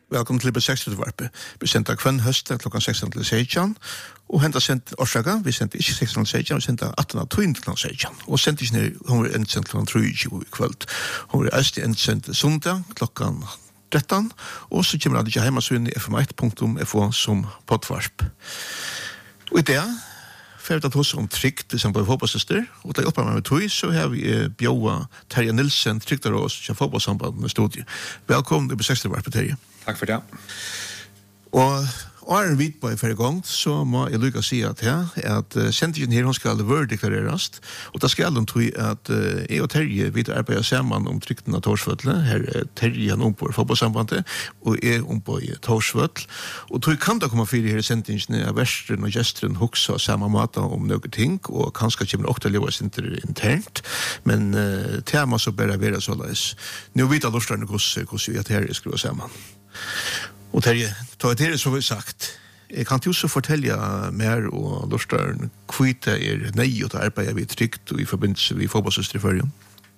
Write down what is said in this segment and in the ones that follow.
Velkommen til Be60-varpe. Vi sender kvann høst klokken 16 til 16, og henta sendt årsaka, vi sendte ikke 16 til 16, vi sendte 18 til 16, og sendte ikke ned, hun var endsendt klokken 23 i kveld. Hun var alltid endsendt søndag klokken 13, og så kommer det ikke hjemme i fm1.fo som poddvarp. Og i det, for at hos om trygt som på fotballsøster, og da jeg oppar med tog, så har vi bjøa Terje Nilsen, trygter oss til fotballsamband med studiet. Velkommen til Be60-varpe, Terje. Takk for det. Og en vidt på i færre gang, så må jeg lykke å si at sendingen her, hun skal deklareres, og da skal de tro at jeg og Terje vil arbeide sammen om trykten av Torsvøtle. Her er Terje han på fotballsambandet, og jeg på i Torsvøtle. Og tog kan da komme fire her i sendingen av versteren og gesteren hoksa samme måte om noen ting, og kanskje kommer det 8 lever internt, men tema så bare være så løs. Nå vet jeg lortene hvordan jeg Terje skriver sammen. Og Terje, ta det så vi sagt. Jeg kan jo så fortelle mer og lortene hvite nei og arbeide vi trygt og i forbindelse med fotballsøster i førjen.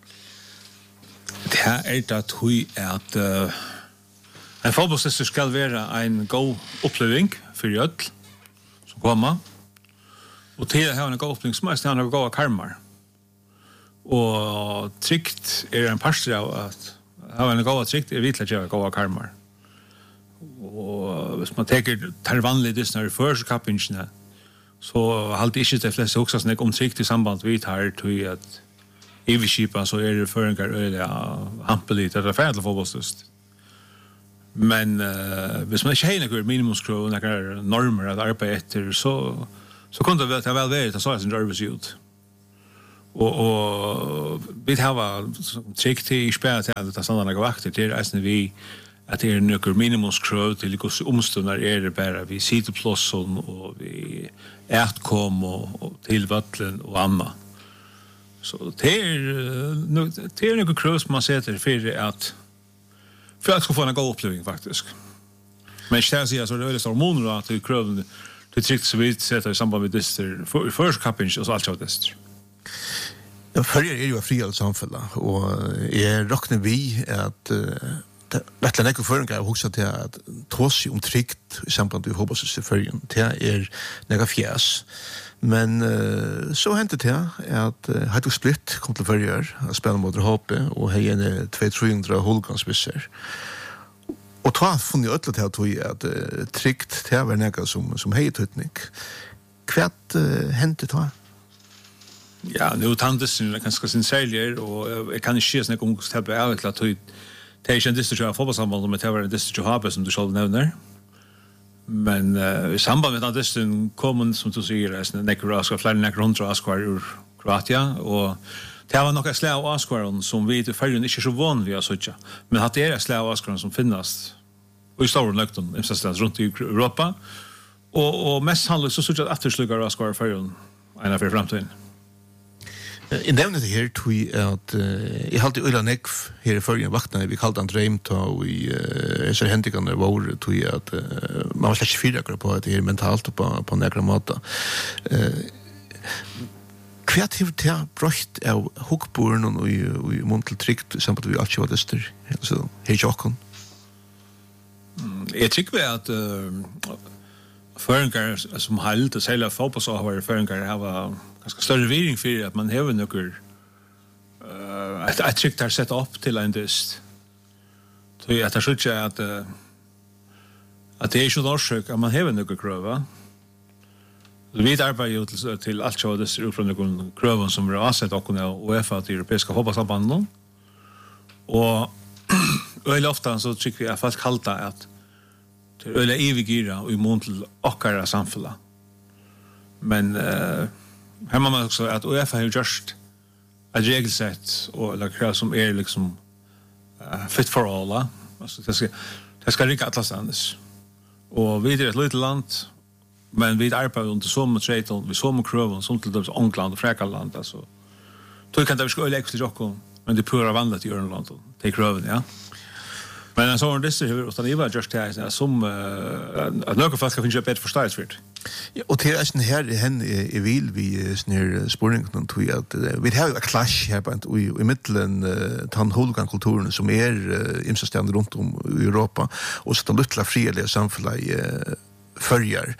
Det er det at en fotballsøster skal være en god oppleving for jødl som kommer. Og til å ha en god oppleving som er en god karmar. Og trygt en parster av at ha en god trygt virkelig ikke god karmar. Og hvis man tar vanlige dissene i førskappingene, så halte ikke de fleste også snakk om trygt i samband vi tar til at i Viskipa så det føringer øyelig hampelig til det ferdig fotballstøst. Men hvis man ikke har noen minimumskrav og noen normer at arbeide etter, så kunne det vel være at så er sin nervøs ut. Og vi har trygt til i spillet til at det er sånn noen vakter til reisende vi at det noen minimumskrav til hvordan omstående det bare vi sideplåsen og vi ætkom og til vattlen og annet. Så det er noen krav som man setter for at jeg skal få en god oppleving faktisk. Men ikke det så er det veldig stor måneder at det er kravene til trygt så vi setter i samband med dyster førskapping og så alt av dyster. Ja, førjer jo frihet samfunnet, og jeg råkner vi at Vettlen ikke føringer også til at tås om trygt i samband med fotballsøsterfølgen. Det nega fjæs. Men så hendte det at Heituk Splitt kom til førjer og spiller mot Håpe, og hei en 200-300 hulganspisser. Og ta funnet jeg øtlet til at trygt det var nega som hei tøytning. Hva hendte det? Ja, nu tandes ganske sincerier, og jeg kan ikke si snakke om hvordan det er ærlig til at det er ikke en distrikt av fotballsamband, men det var en distrikt av Habe, som du selv nevner. Men i samband med den distrikten kom, som du sier, flere nekker 100 askvar ur Kroatia, og det var nok et slag av askvaren som vi til følgen ikke er så vanlig vi har suttet. Men at det er et slag av askvaren som finnes og i store nøkten, rundt i Europa, og mest handler så suttet at etterslugger askvar følgen en av fremtiden. Jeg nevner det her, tror jeg, at jeg halte øyla nekv her i førgen vaktene, vi kalte han dreimta, og i disse hendikene våre, tror jeg, at man var slett ikke fyrakere på at det er mentalt og på nekra måte. Hva til det brøtt av hukkboren og i mån til trygt, sammen vi alt ikke var dyster, altså her i tjokken? Jeg tykker at føringer som held, og særlig fotballsavhver føringer har ganske større viring for at man hever noen et trygt har sett opp til en dyst. Så jeg tar ikke at det er ikke årsøk at man hever noen krøver. Vi arbeider jo til alt så dyst ut fra noen krøver som er avsett og UEFA til europeiske fotballsambandene. Og veldig ofte så tykker vi at folk halter at det er veldig evigere og imot til okkara samfunnet. Men her må man også at UEFA har gjort et regelsett og krav som er liksom fit for all. Altså, det skal rikke atlastandes. Og vi er et lite land, men vi arbeider under samme treiton, vi samme krøven, som til Ångland og Frekarland. Altså. Så kan det være øyelig ekstra jokken, men det er pura vanligt i Ørnland, det er krøven, ja. Men en sån disse utan Ivar just här som att några folk kan finna bättre förstås för det. Ja, och till är här hen är vill vi snär spåringen till att vi har en clash här på i mitten tan hooligan-kulturen som imstående runt om i Europa och så de lilla fredliga samhället följer.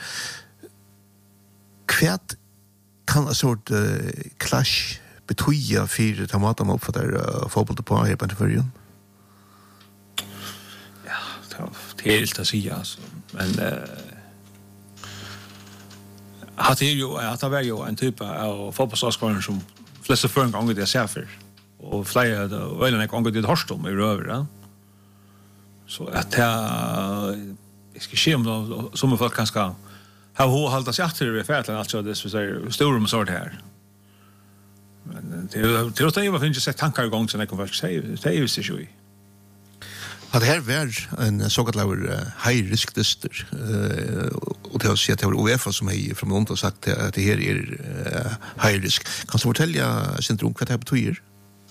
Kvärt kan en sort clash betyda för att man uppfattar fotboll på här på förrjun. Det är helt att säga alltså. Men det var ju en typ av fotbollsavskåren som flesta för en gång det ser för. Och flera eller en gång det hörst om i röver. Så att jag ska se om som folk kan ska ha hållit sig efter det färdigt alltså det så säger storum så här. Men det låter ju vad finns det tankar igång så när kan folk säga det är ju så ju. Att här var en så kallad high risk tester och det har sett att UEFA som är från någon har sagt att det här är high risk. Kan du fortälja centrum vad det betyder?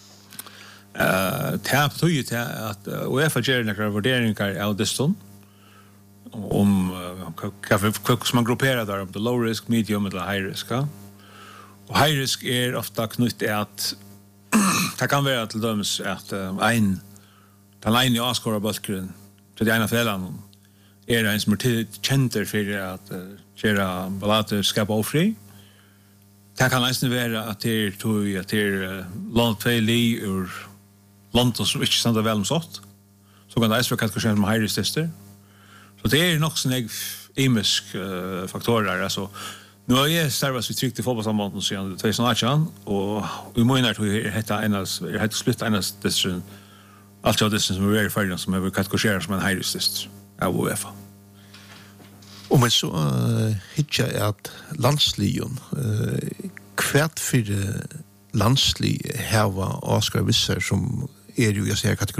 Det betyder att UEFA gör några värderingar av deston om hur man grupperar där om the low risk, medium eller high risk. Och high risk är ofta knutet att det kan vara till döms att den ene i avskårarbalkeren til de ene fellene en som kjenter for at gjøre ballater skapa ofri. Det kan nesten være at det landet feil ur landet som ikke stender vel om sånt. Så kan det være kategorien som high-risk-tester. Så det er nok sånne imisk faktorer. Altså, nu har jeg starvet vi trygt i fotballsambandet siden 2018, og vi må innert hette splitt eneste testeren allt av det som är färdiga som är kategoriserat som en high-risk-test av UEFA. Och men så hittar jag att landsligen kvärt för landslig här var Oscar Visser som är ju jag säger kategori